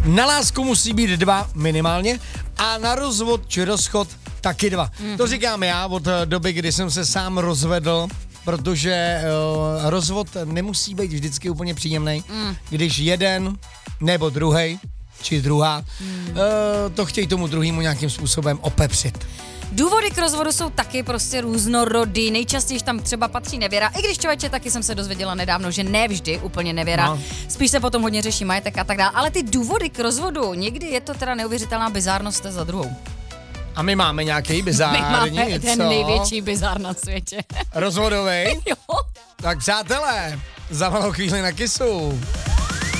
Na lásku musí být 2 minimálně a na rozvod či rozchod taky 2. To říkám já od doby, kdy jsem se sám rozvedl, protože rozvod nemusí být vždycky úplně příjemný, když jeden nebo druhej či druhá to chtějí tomu druhému nějakým způsobem opepřit. Důvody k rozvodu jsou taky prostě různorodý, nejčastěji tam třeba patří nevěra, i když člověče taky jsem se dozvěděla nedávno, že ne vždy úplně nevěra, No. spíš se potom hodně řeší majetek a tak dále, ale ty důvody k rozvodu, někdy je to teda neuvěřitelná bizárnost za druhou. A my máme nějaký My bizární, máme ten co? největší bizár na světě. Rozvodovej? Jo. Tak přátelé, za malou chvíli na Kissu.